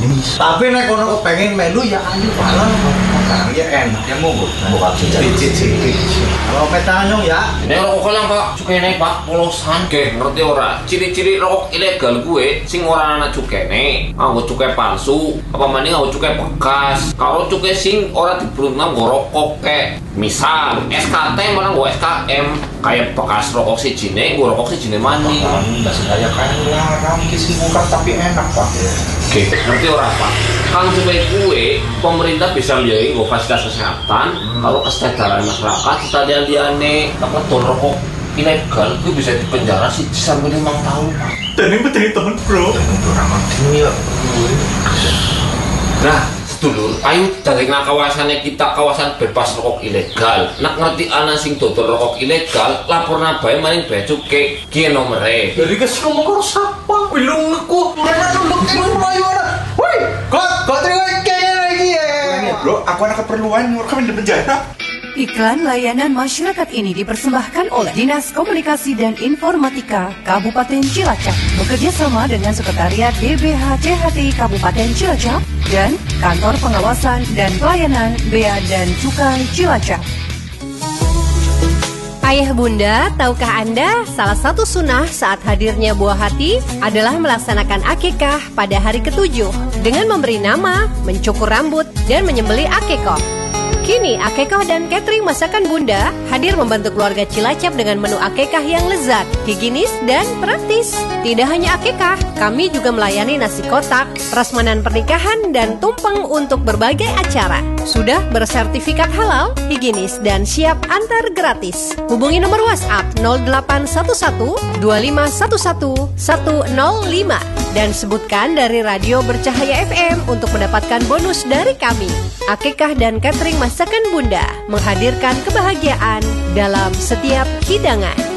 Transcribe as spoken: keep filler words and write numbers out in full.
jenis. Tapi nek kono pengen melu ya ayo palem. Sekarang ya enak ya monggo. Buka cicit-cicit. Kalau petanyong ya. Nek rokok lang Pak, cukene Pak polosan. Ge, ngerti ora? Ciri-ciri rokok ilegal gue sing ora ana cukene. Nganggo cukai palsu, apa maning nganggo cukai bekas. Kalau cukai sing ora dibruntam nggo rokok kayak misal S K T malah nggo S K M kayak bekas rokok sijine, nggo rokok sijine maning. Enggak sedaya kan larang iki sing murah tapi enak Pak. Oke, ngerti ora Pak? Kalau cukai kue, pemerintah bisa biayai nggo fasilitas kesehatan, hmm. kalau kesejahteraan masyarakat kita liane apa tuh rokok ilegal itu bisa dipenjara sih sampai lima tahun Pak. Dan ini penting temen bro. Orang ngerti ya. Nah, sedulur, ayo dari kawasannya kita kawasan bebas rokok ilegal. Nak ngerti ana sing dodol rokok ilegal, laporna bae maring bea cukai ki nomere. Jadi kes ngomong karo sapa? Wilung aku. Ora nunduk ilmu ayo ora. Woi, kok kok terima kayaknya lagi ya. Bro, aku ada keperluan, kamu di penjara. Iklan layanan masyarakat ini dipersembahkan oleh Dinas Komunikasi dan Informatika Kabupaten Cilacap bekerja sama dengan Sekretariat D B H C H T I Kabupaten Cilacap dan Kantor Pengawasan dan Pelayanan Bea dan Cukai Cilacap. Ayah bunda, tahukah Anda salah satu sunnah saat hadirnya buah hati adalah melaksanakan akikah pada hari ketujuh dengan memberi nama, mencukur rambut, dan menyembelih akikoh. Kini akikah dan catering masakan bunda hadir membantu keluarga Cilacap dengan menu akikah yang lezat, higienis, dan praktis. Tidak hanya akikah, kami juga melayani nasi kotak, prasmanan pernikahan, dan tumpeng untuk berbagai acara. Sudah bersertifikat halal, higienis, dan siap antar gratis. Hubungi nomor WhatsApp nol delapan satu satu dua lima satu satu satu nol lima dan sebutkan dari Radio Bercahaya F M untuk mendapatkan bonus dari kami. Akikah dan catering masakan bunda menghadirkan kebahagiaan dalam setiap hidangan.